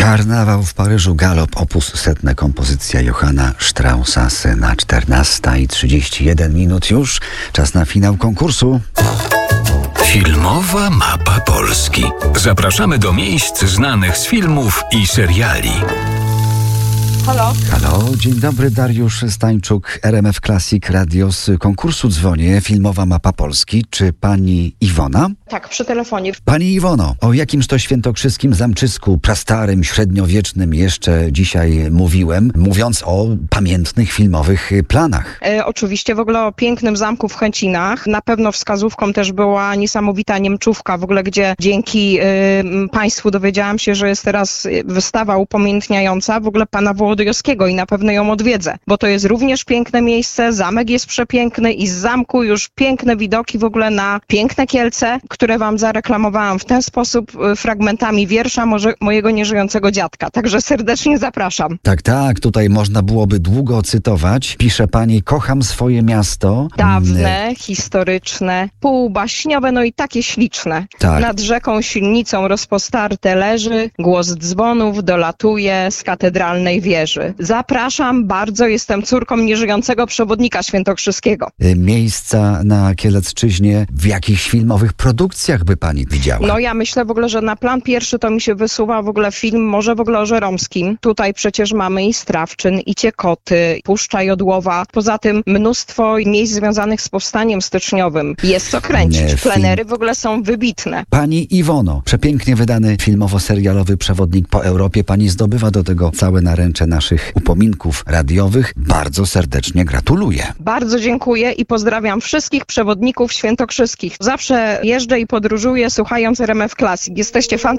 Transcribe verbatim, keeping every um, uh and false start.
Karnawał w Paryżu, galop, opus setne, kompozycja Johanna Straussa, syna. czternasta i trzydzieści jeden minut już. Czas na finał konkursu. Filmowa mapa Polski. Zapraszamy do miejsc znanych z filmów i seriali. Halo? Halo, dzień dobry, Dariusz Stańczuk, R M F Classic Radio. Z konkursu dzwonię, Filmowa mapa Polski. Czy pani Iwona? Tak, przy telefonie. Pani Iwono, o jakimś to świętokrzyskim zamczysku, prastarym, średniowiecznym jeszcze dzisiaj mówiłem, mówiąc o pamiętnych filmowych planach. E, oczywiście w ogóle o pięknym zamku w Chęcinach. Na pewno wskazówką też była niesamowita Niemczówka, w ogóle gdzie dzięki e, państwu dowiedziałam się, że jest teraz wystawa upamiętniająca w ogóle pana Wołodyjowskiego i na pewno ją odwiedzę, bo to jest również piękne miejsce, zamek jest przepiękny i z zamku już piękne widoki w ogóle na piękne Kielce, które wam zareklamowałam w ten sposób fragmentami wiersza może, mojego nieżyjącego dziadka. Także serdecznie zapraszam. Tak, tak, tutaj można byłoby długo cytować. Pisze pani: kocham swoje miasto. Dawne, historyczne, półbaśniowe, no i takie śliczne. Tak. Nad rzeką silnicą rozpostarte leży, głos dzwonów dolatuje z katedralnej wieży. Zapraszam bardzo, jestem córką nieżyjącego przewodnika świętokrzyskiego. Miejsca na Kielecczyźnie, w jakichś filmowych produkcjach by pani widziała? No ja myślę w ogóle, że na plan pierwszy to mi się wysuwa w ogóle film może w ogóle o Żeromskim. Tutaj przecież mamy i Strawczyn, i Ciekoty, Puszcza Jodłowa. Poza tym mnóstwo miejsc związanych z powstaniem styczniowym. Jest co kręcić. Nie, Plenery film... w ogóle są wybitne. Pani Iwono, przepięknie wydany filmowo-serialowy przewodnik po Europie. Pani zdobywa do tego całe naręcze naszych upominków radiowych. Bardzo serdecznie gratuluję. Bardzo dziękuję i pozdrawiam wszystkich przewodników świętokrzyskich. Zawsze jeżdżę i podróżuję słuchając R M F Classic. Jesteście fantastyczni.